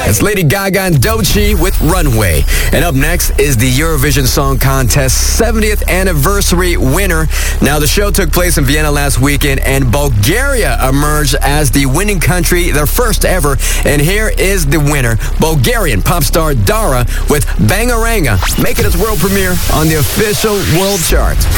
It's Lady Gaga and Doechii with Runway. And up next is the Eurovision Song Contest 70th anniversary winner. Now, the show took place in Vienna last weekend, and Bulgaria emerged as the winning country, their first ever. And here is the winner, Bulgarian pop star Dara with Bangaranga, making its world premiere on the official world chart.